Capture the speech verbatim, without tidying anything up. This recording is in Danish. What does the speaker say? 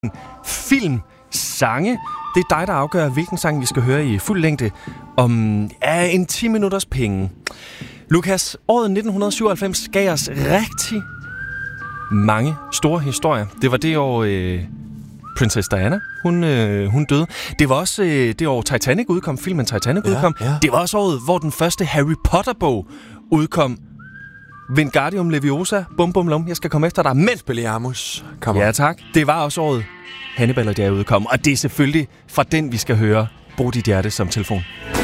film, sange. Det er dig, der afgør, hvilken sang vi skal høre i fuld længde om ja, en ti minutters penge. Lukas, året nitten syvoghalvfems gav os rigtig mange store historier. Det var det år, øh, Princess Diana, hun, øh, hun døde. Det var også øh, det år, Titanic udkom, filmen Titanic ja, udkom. Ja. Det var også året, hvor den første Harry Potter-bog udkom. Wingardium Leviosa, bum bum lum, jeg skal komme efter dig. Men Expelliarmus, kommer. Ja tak, det var også året, Hannibal og jeg udkom. Og det er selvfølgelig fra den, vi skal høre Brug dit hjerte som telefon.